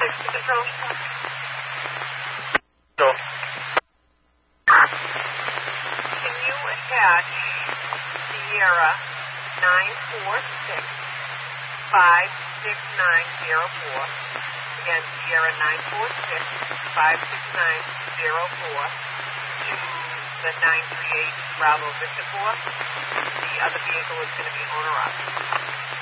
Control. So, Can you attach Sierra 946-56904? Again, Sierra 946-56904 to the 938 Bravo Victor 4. The other vehicle is going to be owner up.